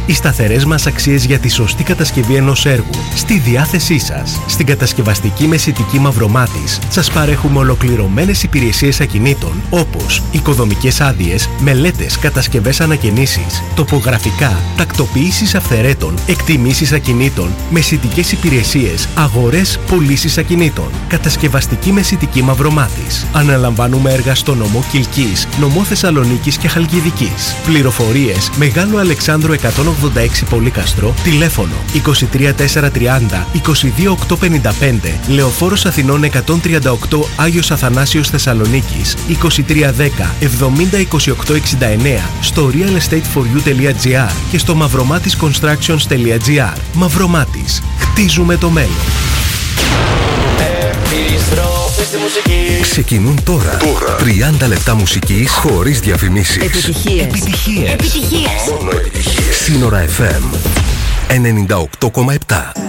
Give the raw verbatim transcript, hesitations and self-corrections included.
Οι σταθερές μας αξίες για τη σωστή κατασκευή ενός έργου στη διάθεσή σας. Στην κατασκευαστική μεσητική Μαυρομάτης σας παρέχουμε ολοκληρωμένες υπηρεσίες ακινήτων όπως οικοδομικές άδειες, μελέτες, κατασκευές ανακαινήσεις, τοπογραφικά, τακτοποίησης αυθαιρέτων, εκτιμήσεις ακινήτων, μεσητικές υπηρεσίες, αγορές, πωλήσεις ακινήτων. Κατασκευαστική μεσητική Μαυρομάτης. Αναλαμβάνουμε έργα στο νομό Κιλκής, νομό Θεσσαλονίκης και Χαλκιδικής. Πληροφορίες Μεγάλο Αλεξάνδρου εκατόν ογδόντα έξι Πολύκαστρο, τηλέφωνο είκοσι τρία τετρακόσια τριάντα είκοσι δύο οκτακόσια πενήντα πέντε, Λεωφόρος Αθηνών εκατόν τριάντα οκτώ Άγιος Αθανάσιος Θεσσαλονίκης, είκοσι τρία δέκα εβδομήντα είκοσι οκτώ εξήντα εννέα, στο realestateforyou.gr και στο mavromatisconstructions.gr. Μαυρομάτης. Χτίζουμε το μέλλον. Επιστροφή στη μουσική. Ξεκινούν τώρα, τώρα. τριάντα λεπτά μουσικής χωρίς διαφημίσεις. Επιτυχίες. Επιτυχίες. Επιτυχίες. Μόνο επιτυχίες. Σύνορα εφ εμ ενενήντα οκτώ κόμμα επτά.